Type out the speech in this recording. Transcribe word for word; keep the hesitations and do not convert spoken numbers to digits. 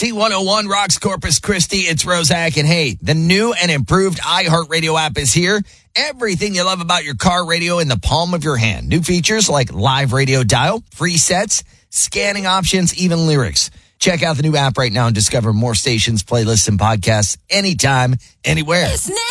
C one oh one rocks Corpus Christi. It's Roszak. And hey, the new and improved iHeartRadio app is here. Everything you love about your car radio in the palm of your hand. New features like live radio dial, free sets, scanning options, even lyrics. Check out the new app right now and discover more stations, playlists, and podcasts anytime, anywhere. It's